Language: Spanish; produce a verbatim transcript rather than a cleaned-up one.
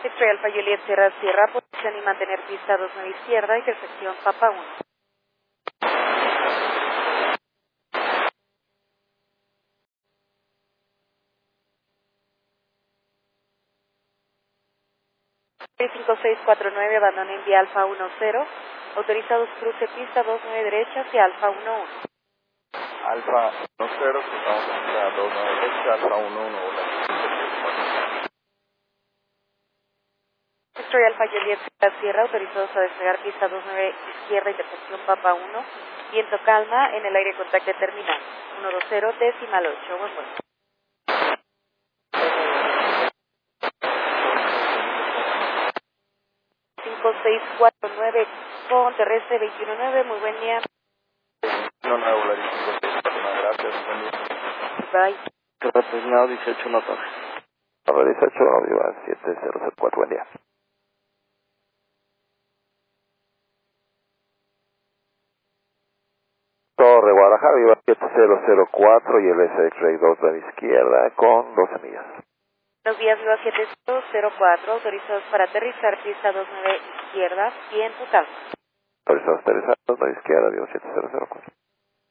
X-Ray Alfa Juliet Sierra Sierra, posición y mantener pista dos nueve izquierda, intersección Papa uno. cinco seis cuatro nueve, abandone en vía Alfa uno cero, autorizados cruce pista dos nueve derecha hacia Alfa uno uno. Alfa uno cero, cruzamos pista dos nueve derecha, Alfa uno uno. X-Ray Alfa Juliet Sierra Sierra, autorizados a despegar pista dos nueve izquierda, intersección Papa uno, viento calma, en el aire contacto terminal, uno dos cero, decimal ocho, buen vuelo. cinco seis cuatro nueve con terrestre veintiuno nueve, muy buen día. No, no, Volaris cinco seis cuatro nueve, gracias, buen día. Bye. Gracias, no, dieciocho no toque. Ahora dieciocho, viva siete cero cero cuatro, buen día. Torre Guadalajara, viva siete cero cero cuatro y el S X-Ray dos a la izquierda con doce millas. Buenos días, Viva siete cero cero cuatro, autorizados para aterrizar pista dos nueve izquierda, viento calma. Autorizados aterrizar dos a la izquierda, viva siete cero cero cuatro.